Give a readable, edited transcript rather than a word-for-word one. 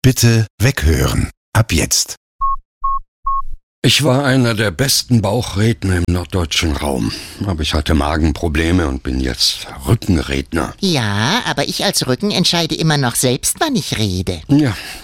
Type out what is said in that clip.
Bitte weghören. Ab jetzt. Ich war einer der besten Bauchredner im norddeutschen Raum. Aber ich hatte Magenprobleme und bin jetzt Rückenredner. Ja, aber ich als Rücken entscheide immer noch selbst, wann ich rede. Ja,